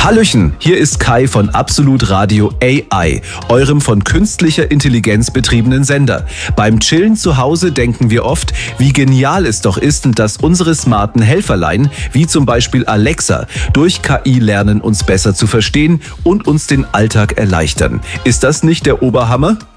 Hallöchen, hier ist Kai von Absolut Radio AI, eurem von künstlicher Intelligenz betriebenen Sender. Beim Chillen zu Hause denken wir oft, wie genial es doch ist, dass unsere smarten Helferlein, wie zum Beispiel Alexa, durch KI lernen, uns besser zu verstehen und uns den Alltag erleichtern. Ist das nicht der Oberhammer?